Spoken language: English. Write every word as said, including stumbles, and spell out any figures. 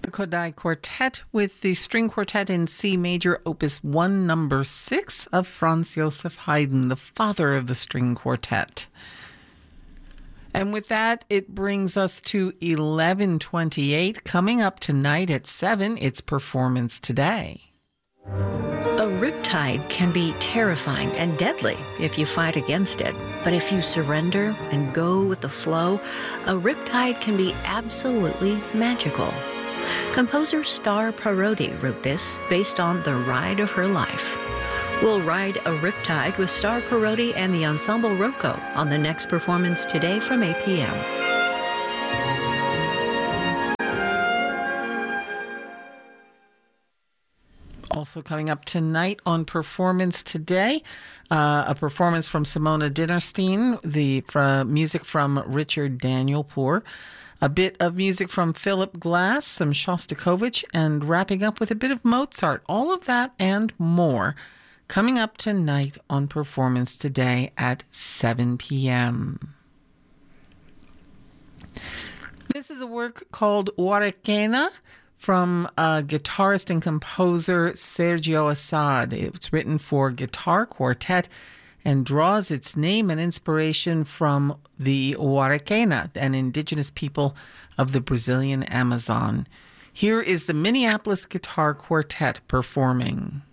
The Kodály Quartet with the String Quartet in C major, Opus one, number six of Franz Joseph Haydn, the father of the string quartet. And with that, it brings us to eleven twenty-eight. Coming up tonight at seven, it's Performance Today. A riptide can be terrifying and deadly if you fight against it. But if you surrender and go with the flow, a riptide can be absolutely magical. Composer Star Parodi wrote this based on the ride of her life. We'll ride a riptide with Star Parodi and the Ensemble Rocco on the next Performance Today from eight p.m. Also coming up tonight on Performance Today, uh, a performance from Simona Dinnerstein, the from music from Richard Danielpour, a bit of music from Philip Glass, some Shostakovich, and wrapping up with a bit of Mozart. All of that and more coming up tonight on Performance Today at seven p.m. This is a work called Oarekena from uh, guitarist and composer Sergio Assad. It's written for guitar quartet and draws its name and inspiration from the Oarekena, an indigenous people of the Brazilian Amazon. Here is the Minneapolis Guitar Quartet performing.